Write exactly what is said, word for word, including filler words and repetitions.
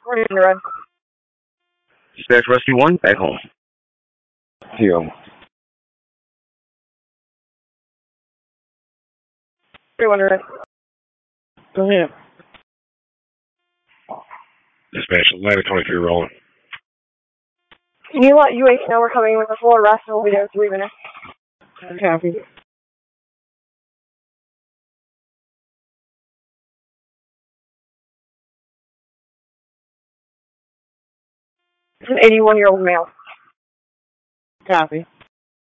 We're in the red. Dispatch Rescue one, back home. Here. Three one red. Go ahead. Dispatch eleven twenty-three rolling. Can you let U H know we're coming with a full arrest and we'll be there in three minutes? Copy. It's an eighty-one-year-old male. Copy.